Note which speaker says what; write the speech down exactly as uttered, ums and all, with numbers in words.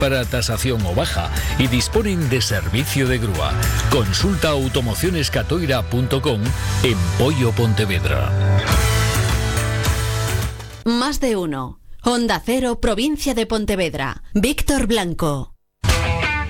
Speaker 1: para tasación o baja y disponen de servicio de grúa. Consulta automociones catoira punto com en Pollo Pontevedra.
Speaker 2: Más de uno. Onda Cero, provincia de Pontevedra. Víctor Blanco.